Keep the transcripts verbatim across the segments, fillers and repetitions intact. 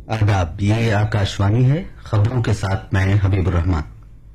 आदाब, ये आकाशवाणी है। खबरों के साथ मैं हबीबुर रहमान।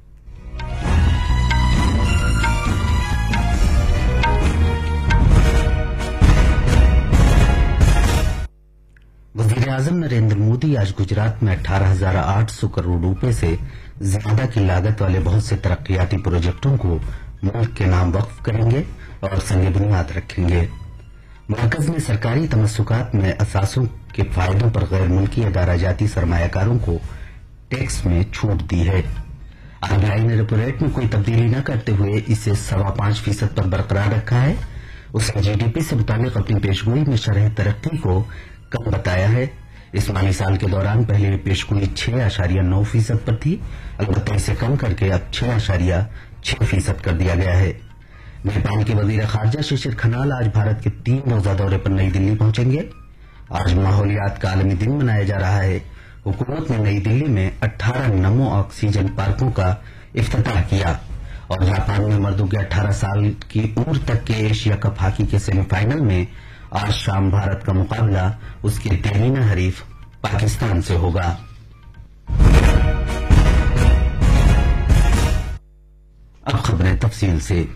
वजीर आजम नरेंद्र मोदी आज गुजरात में अठारह हजार आठ सौ करोड़ रुपए से ज्यादा की लागत वाले बहुत से तरक्याती प्रोजेक्टों को मुल्क के नाम वक्फ करेंगे और संग बुनियाद रखेंगे। मरकज ने सरकारी तमस्सुकात में असासों के फायदों पर गैर मुल्की अदारा जाती सरमायाकारों को टैक्स में छूट दी है। आरबीआई ने रेपो रेट में कोई तब्दीली न करते हुए इसे सवा पांच फीसद पर बरकरार रखा है। उसने जीडीपी से मुतालिक अपनी पेशगोई में शरह तरक्की को कम बताया है। इस माली साल के दौरान पहले पेशगोई छह आशारिया नौ फीसद पर थी, अलबत्ता इसे कम करके अब छह आशारिया छह फीसद कर दिया गया है। नेपाल के वजीर खारजा शिशिर खनाल आज भारत के तीन रोजा दौरे पर नई दिल्ली पहुंचेंगे। आज माहौलियात का आलमी दिन मनाया जा रहा है। हुकूमत ने नई दिल्ली में अठारह नमो ऑक्सीजन पार्कों का इफ्तिताह किया और जापान में मर्दों के अठारह साल की उम्र तक के एशिया कप हॉकी के सेमीफाइनल में आज शाम भारत का मुकाबला उसके देरीना हरीफ पाकिस्तान से होगा। अब खबरें तफसील से।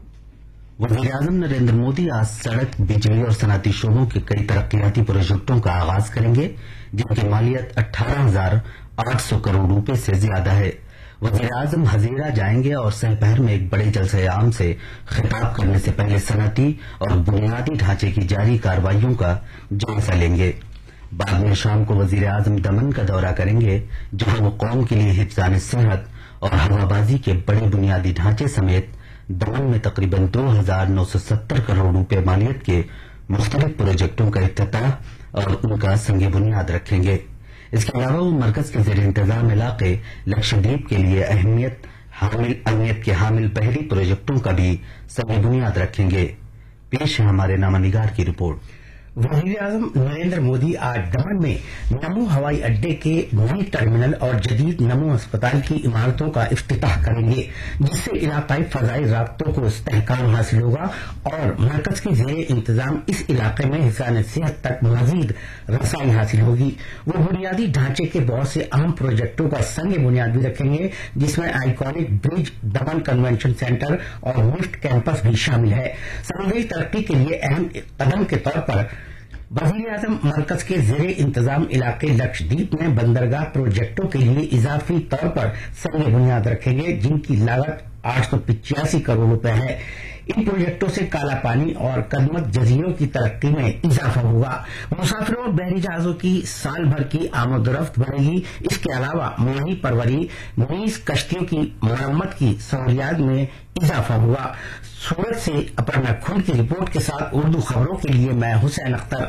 वज़ीर आज़म नरेंद्र मोदी आज सड़क, बिजली और सनअती शोबों के कई तरक्याती प्रोजेक्टों का आगाज करेंगे, जिनकी मालियत अठारह हजार आठ सौ करोड़ रुपए से ज्यादा है। वज़ीर आज़म हजीरा जाएंगे और सहपहर में एक बड़े जलसे आम से खिताब करने से पहले सनअती और बुनियादी ढांचे की जारी कार्रवाइयों का जायजा लेंगे। बाद में शाम को वज़ीर आज़म दमन का दौरा करेंगे, जहां वो कौम के लिए हिफ्ज़ान सेहत और हवाबाजी के बड़े बुनियादी ढांचे समेत दमन में तकरीबन दो हजार नौ सौ सत्तर करोड़ रुपए मालियत के मुख्तलिफ प्रोजेक्टों का इफ्तिताह और उनका संग बुनियाद रखेंगे। इसके अलावा वो मरकज के जेर इंतजाम इलाके लक्षद्वीप के लिए अहमियत हामिल अहमियत के हामिल पहली प्रोजेक्टों का भी संग बुनियाद रखेंगे। पेश है हमारे नामानिगार की रिपोर्ट। वज़ीर आज़म नरेंद्र मोदी आज दमन में नमो हवाई अड्डे के नए टर्मिनल और जदीद नमो अस्पताल की इमारतों का इफ्तिताह करेंगे, जिससे इलाकाई फजाई राब्तों को इस्तेहकाम हासिल होगा और मरकज के जेर इंतजाम इस इलाके में हिफ्ज़ान सेहत तक मजीद रसाई हासिल होगी। वो बुनियादी ढांचे के बहुत से अहम प्रोजेक्टों का संग बुनियाद भी रखेंगे, जिसमें आइकॉनिक ब्रिज, दमन कन्वेंशन सेंटर और लिफ्ट कैंपस भी शामिल है। समुद्री तरक्की के लिए अहम कदम के तौर पर वज़ीर आज़म मरकज के जेरे इंतजाम इलाके लक्षद्वीप में बंदरगाह प्रोजेक्टों के लिए इजाफी तौर पर संग बुनियाद रखेंगे, जिनकी लागत आठ सौ पिचासी करोड़ रुपए है। इन प्रोजेक्टों से काला पानी और कदमत जजीरों की तरक्की में इजाफा होगा। मुसाफिरों और बहरी जहाजों की साल भर की आमदोरफ्त बढ़ेगी। इसके अलावा माही परवरी, नीज कश्तियों की मरम्मत की सहूलियात में इजाफा होगा। सूरत से अपर्णा खुंड की रिपोर्ट के साथ उर्दू खबरों के लिए मैं हुसैन अख्तर।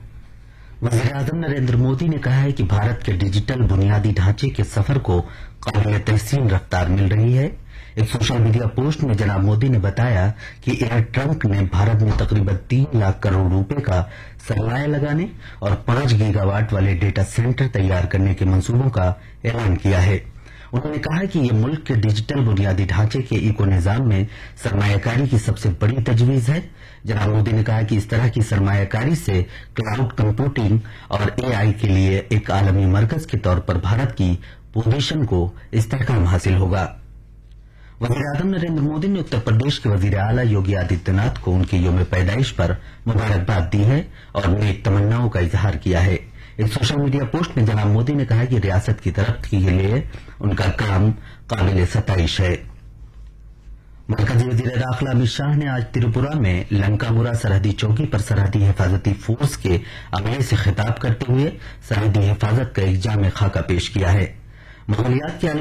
वज़ीर आज़म नरेंद्र मोदी ने कहा है कि भारत के डिजिटल बुनियादी ढांचे के सफर को काबिल तहसीन रफ्तार मिल रही है। एक सोशल मीडिया पोस्ट में जनाब मोदी ने बताया कि एयर ट्रंक ने भारत में तकरीबन तीन लाख करोड़ रुपए का सरमाया लगाने और पांच गीगावाट वाले डेटा सेंटर तैयार करने के मंसूबों का ऐलान किया है। उन्होंने कहा कि ये मुल्क के डिजिटल बुनियादी ढांचे के इको निजाम में सरमायाकारी की सबसे बड़ी तजवीज है। जनाब मोदी ने कहा कि इस तरह की सरमायाकारी से क्लाउड कंप्यूटिंग और एआई के लिए एक आलमी मरकज के तौर पर भारत की पोजीशन को इस्तेहकाम हासिल होगा। वज़ीर आज़म नरेंद्र मोदी ने उत्तर प्रदेश के वज़ीर आला योगी आदित्यनाथ को उनके यौम पैदाइश पर मुबारकबाद दी है और नेक तमन्नाओं का इजहार किया है। एक सोशल मीडिया पोस्ट में जनाब मोदी ने कहा कि रियासत की तरक्की के लिए उनका काम काबिल सताइश है। मरकजी वज़ीर दाखिला अमित शाह ने आज त्रिपुरा में लंकामुरा सरहदी चौकी पर सरहदी हिफाजती फोर्स के अमले से खिताब करते हुए सरहदी हिफाजत का एक जामे खाका पेश किया है। माहौलियात के